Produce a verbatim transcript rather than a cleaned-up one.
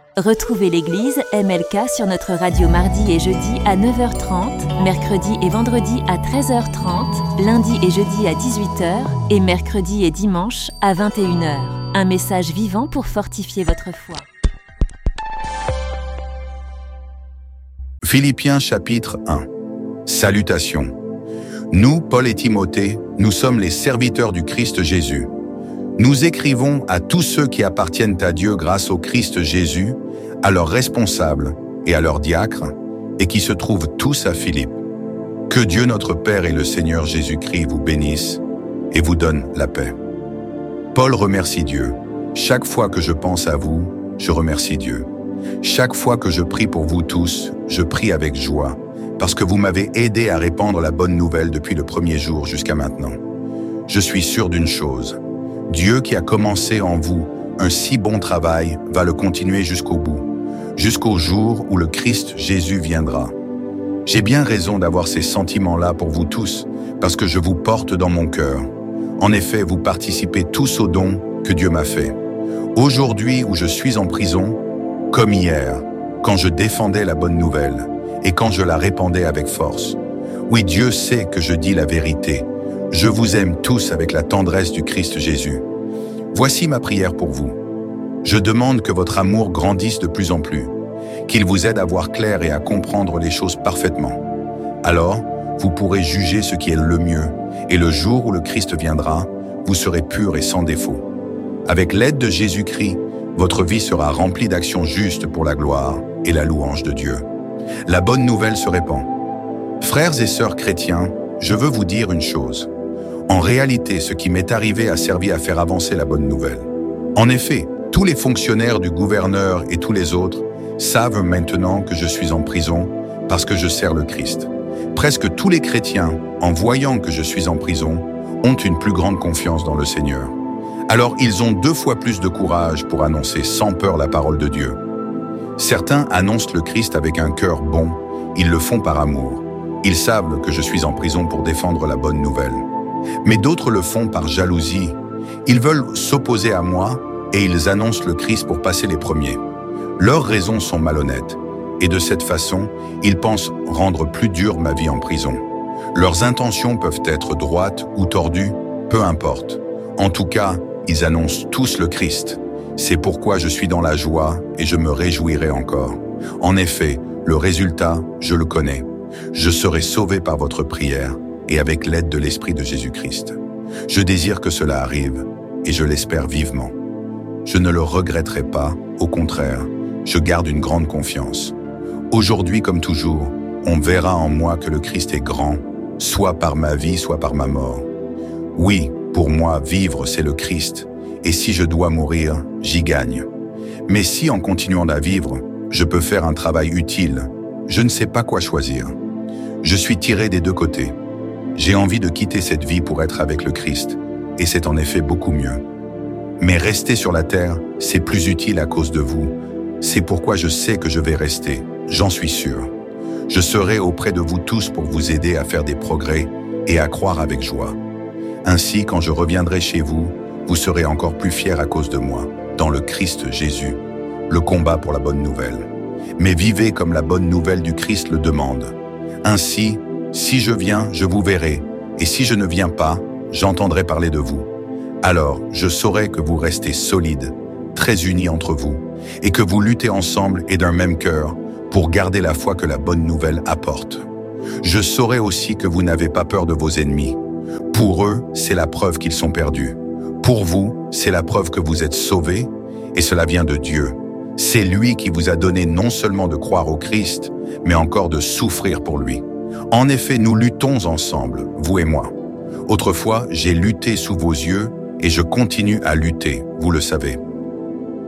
Retrouvez l'église M L K sur notre radio mardi et jeudi à neuf heures trente, mercredi et vendredi à treize heures trente, lundi et jeudi à dix-huit heures et mercredi et dimanche à vingt et une heures. Un message vivant pour fortifier votre foi. Philippiens chapitre un. Salutations. Nous, Paul et Timothée, nous sommes les serviteurs du Christ Jésus. Nous écrivons à tous ceux qui appartiennent à Dieu grâce au Christ Jésus, à leurs responsables et à leurs diacres, et qui se trouvent tous à Philippe. Que Dieu notre Père et le Seigneur Jésus-Christ vous bénissent et vous donne la paix. Paul remercie Dieu. Chaque fois que je pense à vous, je remercie Dieu. Chaque fois que je prie pour vous tous, je prie avec joie, parce que vous m'avez aidé à répandre la bonne nouvelle depuis le premier jour jusqu'à maintenant. Je suis sûr d'une chose. Dieu qui a commencé en vous un si bon travail va le continuer jusqu'au bout, jusqu'au jour où le Christ Jésus viendra. J'ai bien raison d'avoir ces sentiments-là pour vous tous, parce que je vous porte dans mon cœur. En effet, vous participez tous au don que Dieu m'a fait. Aujourd'hui où je suis en prison, comme hier, quand je défendais la bonne nouvelle et quand je la répandais avec force. Oui, Dieu sait que je dis la vérité. Je vous aime tous avec la tendresse du Christ Jésus. Voici ma prière pour vous. Je demande que votre amour grandisse de plus en plus, qu'il vous aide à voir clair et à comprendre les choses parfaitement. Alors, vous pourrez juger ce qui est le mieux, et le jour où le Christ viendra, vous serez purs et sans défaut. Avec l'aide de Jésus-Christ, votre vie sera remplie d'actions justes pour la gloire et la louange de Dieu. La bonne nouvelle se répand. Frères et sœurs chrétiens, je veux vous dire une chose. En réalité, ce qui m'est arrivé a servi à faire avancer la bonne nouvelle. En effet, tous les fonctionnaires du gouverneur et tous les autres savent maintenant que je suis en prison parce que je sers le Christ. Presque tous les chrétiens, en voyant que je suis en prison, ont une plus grande confiance dans le Seigneur. Alors ils ont deux fois plus de courage pour annoncer sans peur la parole de Dieu. Certains annoncent le Christ avec un cœur bon, ils le font par amour. Ils savent que je suis en prison pour défendre la bonne nouvelle. Mais d'autres le font par jalousie. Ils veulent s'opposer à moi et ils annoncent le Christ pour passer les premiers. Leurs raisons sont malhonnêtes et de cette façon, ils pensent rendre plus dure ma vie en prison. Leurs intentions peuvent être droites ou tordues, peu importe. En tout cas, ils annoncent tous le Christ. C'est pourquoi je suis dans la joie et je me réjouirai encore. En effet, le résultat, je le connais. Je serai sauvé par votre prière et avec l'aide de l'Esprit de Jésus-Christ. Je désire que cela arrive, et je l'espère vivement. Je ne le regretterai pas, au contraire, je garde une grande confiance. Aujourd'hui comme toujours, on verra en moi que le Christ est grand, soit par ma vie, soit par ma mort. Oui, pour moi, vivre, c'est le Christ, et si je dois mourir, j'y gagne. Mais si, en continuant à vivre, je peux faire un travail utile, je ne sais pas quoi choisir. Je suis tiré des deux côtés. J'ai envie de quitter cette vie pour être avec le Christ, et c'est en effet beaucoup mieux. Mais rester sur la terre, c'est plus utile à cause de vous. C'est pourquoi je sais que je vais rester, j'en suis sûr. Je serai auprès de vous tous pour vous aider à faire des progrès et à croire avec joie. Ainsi, quand je reviendrai chez vous, vous serez encore plus fiers à cause de moi, dans le Christ Jésus, le combat pour la bonne nouvelle. Mais vivez comme la bonne nouvelle du Christ le demande. Ainsi, si je viens, je vous verrai, et si je ne viens pas, j'entendrai parler de vous. Alors, je saurai que vous restez solides, très unis entre vous, et que vous luttez ensemble et d'un même cœur pour garder la foi que la bonne nouvelle apporte. Je saurai aussi que vous n'avez pas peur de vos ennemis. Pour eux, c'est la preuve qu'ils sont perdus. Pour vous, c'est la preuve que vous êtes sauvés, et cela vient de Dieu. C'est lui qui vous a donné non seulement de croire au Christ, mais encore de souffrir pour lui. En effet, nous luttons ensemble, vous et moi. Autrefois, j'ai lutté sous vos yeux et je continue à lutter, vous le savez.